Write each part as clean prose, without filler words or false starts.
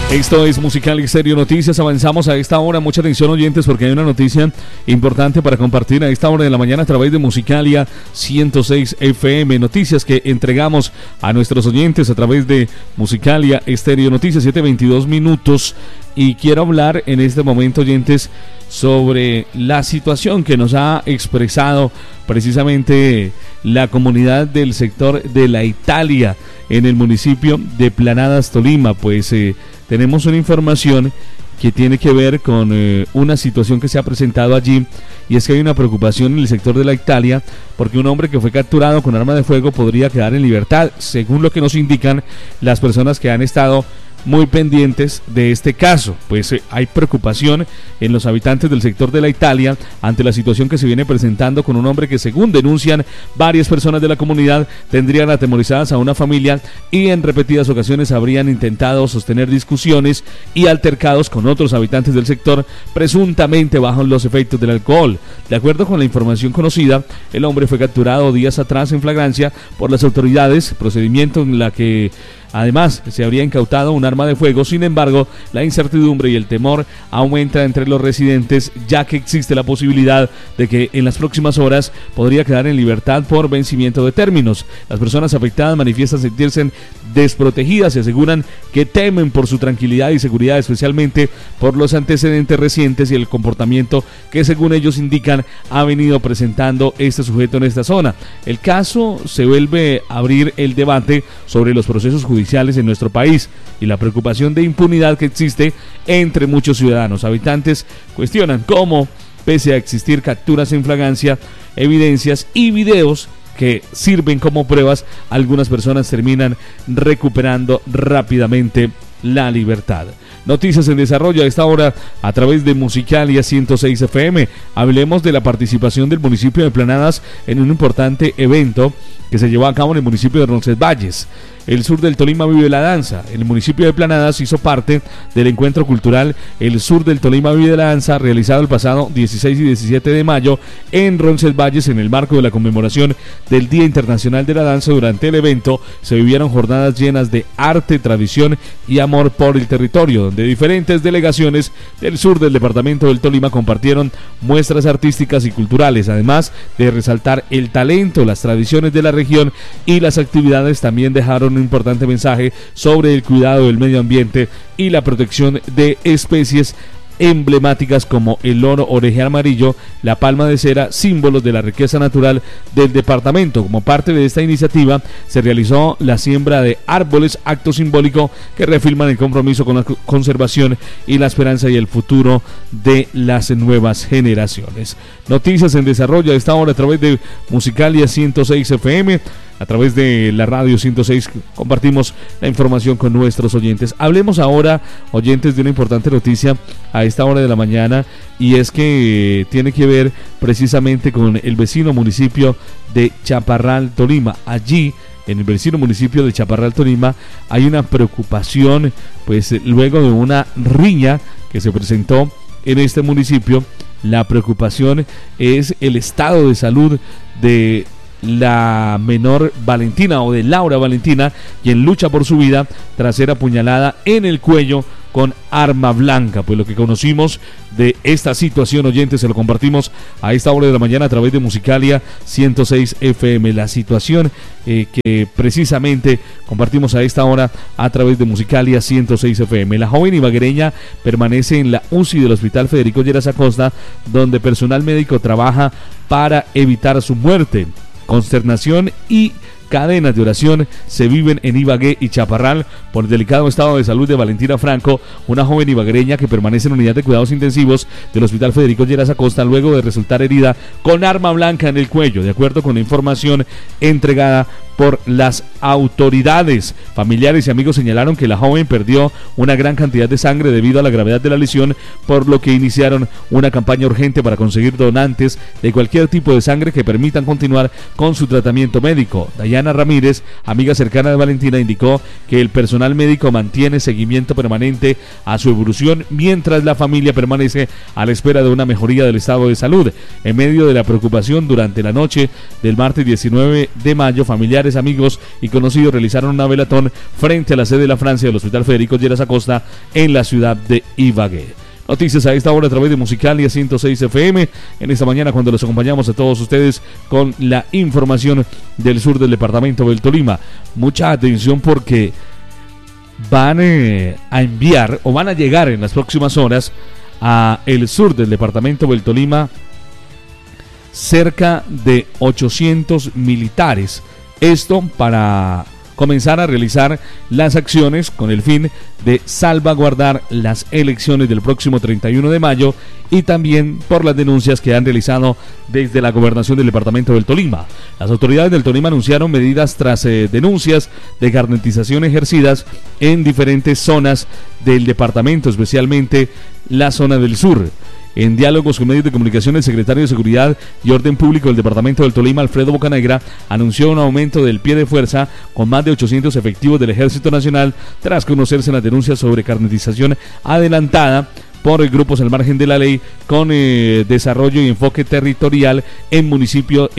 Esto es Musical Estéreo Noticias. Avanzamos a esta hora. Mucha atención, oyentes, porque hay una noticia importante para compartir a esta hora de la mañana a través de Musicalia 106 FM. Noticias que entregamos a nuestros oyentes a través de Musicalia Estéreo Noticias, 7:22 minutos. Y quiero hablar en este momento, oyentes, sobre la situación que nos ha expresado precisamente la comunidad del sector de la Italia en el municipio de Planadas, Tolima. Pues tenemos una información que tiene que ver con una situación que se ha presentado allí, y es que hay una preocupación en el sector de la Italia porque un hombre que fue capturado con arma de fuego podría quedar en libertad, según lo que nos indican las personas que han estado muy pendientes de este caso. Pues hay preocupación en los habitantes del sector de la Italia ante la situación que se viene presentando con un hombre que, según denuncian varias personas de la comunidad, tendrían atemorizadas a una familia y en repetidas ocasiones habrían intentado sostener discusiones y altercados con otros habitantes del sector, presuntamente bajo los efectos del alcohol. De acuerdo con la información conocida, el hombre fue capturado días atrás en flagrancia por las autoridades, procedimiento en la que además se habría incautado un arma de fuego. Sin embargo, la incertidumbre y el temor aumenta entre los residentes, ya que existe la posibilidad de que en las próximas horas podría quedar en libertad por vencimiento de términos. Las personas afectadas manifiestan sentirse desprotegidas y aseguran que temen por su tranquilidad y seguridad, especialmente por los antecedentes recientes y el comportamiento que, según ellos indican, ha venido presentando este sujeto en esta zona. El caso se vuelve a abrir el debate sobre los procesos judiciales en nuestro país y la preocupación de impunidad que existe entre muchos ciudadanos. Habitantes cuestionan cómo, pese a existir capturas en flagrancia, evidencias y videos que sirven como pruebas, algunas personas terminan recuperando rápidamente la libertad. Noticias en desarrollo a esta hora a través de Musicalia 106 FM. Hablemos de la participación del municipio de Planadas en un importante evento que se llevó a cabo en el municipio de Roncesvalles. El sur del Tolima vive la danza. El municipio de Planadas hizo parte del encuentro cultural El Sur del Tolima vive la danza, realizado el pasado 16 y 17 de mayo en Roncesvalles en el marco de la conmemoración del Día Internacional de la Danza. Durante el evento se vivieron jornadas llenas de arte, tradición y amor por el territorio, donde diferentes delegaciones del sur del departamento del Tolima compartieron muestras artísticas y culturales, además de resaltar el talento, las tradiciones de la región, y las actividades también dejaron un importante mensaje sobre el cuidado del medio ambiente y la protección de especies emblemáticas como el loro oreje amarillo, la palma de cera, símbolos de la riqueza natural del departamento. Como parte de esta iniciativa se realizó la siembra de árboles, acto simbólico que reafirman el compromiso con la conservación y la esperanza y el futuro de las nuevas generaciones. Noticias en desarrollo a esta hora a través de Musicalia 106 FM. A través de la radio 106 compartimos la información con nuestros oyentes. Hablemos ahora, oyentes, de una importante noticia a esta hora de la mañana, y es que tiene que ver precisamente con el vecino municipio de Chaparral, Tolima. Allí, en el vecino municipio de Chaparral, Tolima, hay una preocupación, pues luego de una riña que se presentó en este municipio. La preocupación es el estado de salud de la menor Valentina, o de Laura Valentina, quien lucha por su vida tras ser apuñalada en el cuello con arma blanca. Pues lo que conocimos de esta situación, oyentes, se lo compartimos a esta hora de la mañana a través de Musicalia 106 FM. La situación que precisamente compartimos a esta hora a través de Musicalia 106 FM. La joven ibaguereña permanece en la UCI del Hospital Federico Lleras Acosta, donde personal médico trabaja para evitar su muerte. Consternación y cadenas de oración se viven en Ibagué y Chaparral por el delicado estado de salud de Valentina Franco, una joven ibaguereña que permanece en unidad de cuidados intensivos del Hospital Federico Lleras Acosta luego de resultar herida con arma blanca en el cuello. De acuerdo con la información entregada por las autoridades, familiares y amigos señalaron que la joven perdió una gran cantidad de sangre debido a la gravedad de la lesión, por lo que iniciaron una campaña urgente para conseguir donantes de cualquier tipo de sangre que permitan continuar con su tratamiento médico. Dayana Diana Ramírez, amiga cercana de Valentina, indicó que el personal médico mantiene seguimiento permanente a su evolución mientras la familia permanece a la espera de una mejoría del estado de salud. En medio de la preocupación, durante la noche del martes 19 de mayo, familiares, amigos y conocidos realizaron una velatón frente a la sede de la Francia del Hospital Federico Lleras Acosta en la ciudad de Ibagué. Noticias a esta hora a través de Musicalia 106 FM, en esta mañana cuando los acompañamos a todos ustedes con la información del sur del departamento del Tolima. Mucha atención porque van a enviar o van a llegar en las próximas horas a el sur del departamento del Tolima cerca de 800 militares. Esto para comenzar a realizar las acciones con el fin de salvaguardar las elecciones del próximo 31 de mayo y también por las denuncias que han realizado desde la gobernación del departamento del Tolima. Las autoridades del Tolima anunciaron medidas tras denuncias de carnetización ejercidas en diferentes zonas del departamento, especialmente la zona del sur. En diálogos con medios de comunicación, el secretario de Seguridad y Orden Público del Departamento del Tolima, Alfredo Bocanegra, anunció un aumento del pie de fuerza con más de 800 efectivos del Ejército Nacional tras conocerse las denuncias sobre carnetización adelantada por grupos al margen de la ley con desarrollo y enfoque territorial en municipios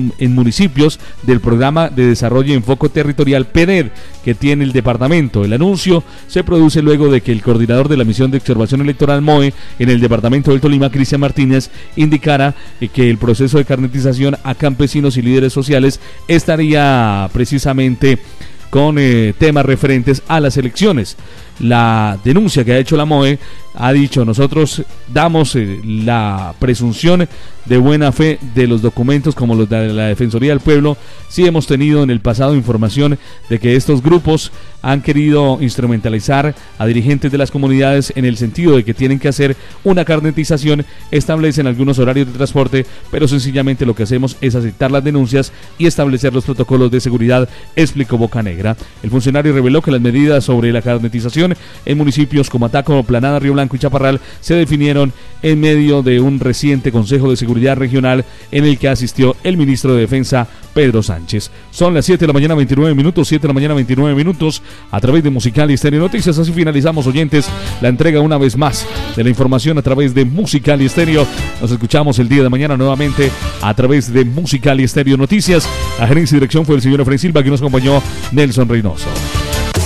del programa de desarrollo y enfoque territorial PEDER que tiene el departamento. El anuncio se produce luego de que el coordinador de la misión de observación electoral MOE en el departamento del Tolima, Cristian Martínez, indicara que el proceso de carnetización a campesinos y líderes sociales estaría precisamente con temas referentes a las elecciones. La denuncia que ha hecho la MOE ha dicho: nosotros damos la presunción de buena fe de los documentos como los de la Defensoría del Pueblo. Sí hemos tenido en el pasado información de que estos grupos han querido instrumentalizar a dirigentes de las comunidades en el sentido de que tienen que hacer una carnetización, establecen algunos horarios de transporte, pero sencillamente lo que hacemos es aceptar las denuncias y establecer los protocolos de seguridad, explicó Bocanegra. El funcionario reveló que las medidas sobre la carnetización en municipios como Ataco, Planada, Río Blanco y Chaparral se definieron en medio de un reciente Consejo de Seguridad Regional en el que asistió el ministro de Defensa, Pedro Sánchez. Son las 7 de la mañana 29 minutos, 7 de la mañana 29 minutos, a través de Musicalia Estéreo Noticias. Así finalizamos, oyentes, la entrega una vez más de la información a través de Musicalia Estéreo. Nos escuchamos el día de mañana nuevamente a través de Musicalia Estéreo Noticias. La gerencia y dirección fue el señor Efraín Silva, que nos acompañó Nelson Reynoso.